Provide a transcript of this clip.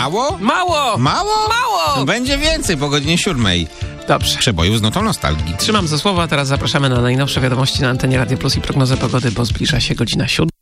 Mało? Mało! Mało? Mało! Będzie więcej po godzinie 7. Dobrze. Przebojów z nutą nostalgii. Trzymam za słowa, teraz zapraszamy na najnowsze wiadomości na antenie Radio Plus i prognozę pogody, bo zbliża się godzina 7.